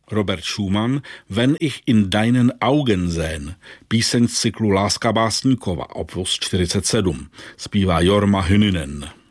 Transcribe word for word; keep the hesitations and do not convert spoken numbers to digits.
Robert Schumann, Wenn ich in deinen Augen sehen, píseň z cyklu Láska básníkova, opus čtyřicet sedm, zpívá Jorma Hynynen.